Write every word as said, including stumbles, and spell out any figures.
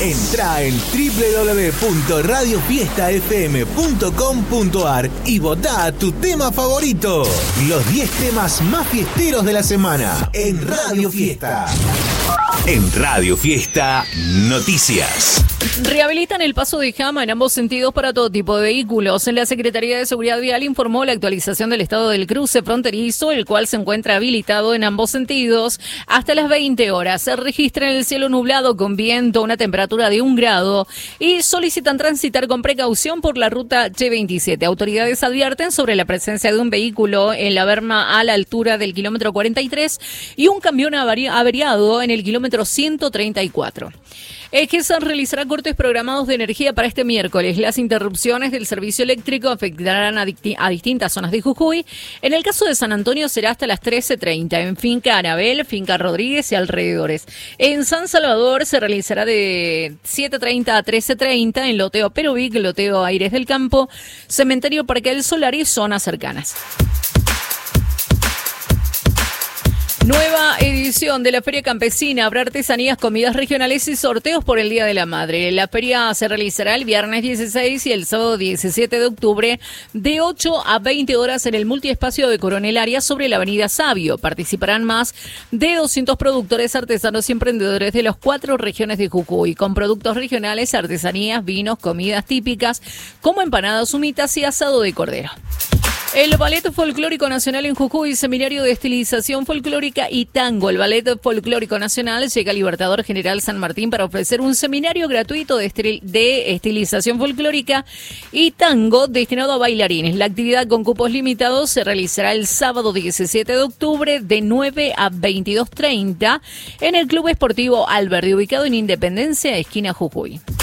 Entrá en doble u doble u doble u punto radio fiesta f m punto com punto a r y votá tu tema favorito. Los diez temas más fiesteros de la semana en Radio Fiesta. En Radio Fiesta, noticias. Rehabilitan el paso de Jama en ambos sentidos para todo tipo de vehículos. La Secretaría de Seguridad Vial informó la actualización del estado del cruce fronterizo, el cual se encuentra habilitado en ambos sentidos hasta las veinte horas. Se registra en el cielo nublado con viento, una temperatura de un grado y solicitan transitar con precaución por la ruta G veintisiete. Autoridades advierten sobre la presencia de un vehículo en la berma a la altura del kilómetro cuarenta y tres y un camión avari- averiado en el kilómetro ciento treinta y cuatro. EGESA realizará cortes programados de energía para este miércoles. Las interrupciones del servicio eléctrico afectarán a, dicti- a distintas zonas de Jujuy. En el caso de San Antonio será hasta las trece treinta en Finca Anabel, Finca Rodríguez y alrededores. En San Salvador se realizará de siete treinta a trece treinta en Loteo Perovic, Loteo Aires del Campo, Cementerio Parque del Solar y zonas cercanas. Nueva edición de la Feria Campesina. Habrá artesanías, comidas regionales y sorteos por el Día de la Madre. La feria se realizará el viernes dieciséis y el sábado diecisiete de octubre de ocho a veinte horas en el multiespacio de Coronel Arias sobre la avenida Sabio. Participarán más de doscientos productores, artesanos y emprendedores de las cuatro regiones de Jujuy, con productos regionales, artesanías, vinos, comidas típicas como empanadas, humitas y asado de cordero. El Ballet Folclórico Nacional en Jujuy, Seminario de Estilización Folclórica y Tango. El Ballet Folclórico Nacional llega a Libertador General San Martín para ofrecer un seminario gratuito de, estil- de estilización folclórica y tango destinado a bailarines. La actividad con cupos limitados se realizará el sábado diecisiete de octubre de nueve a veintidós treinta en el Club Esportivo Alberdi, ubicado en Independencia, esquina Jujuy.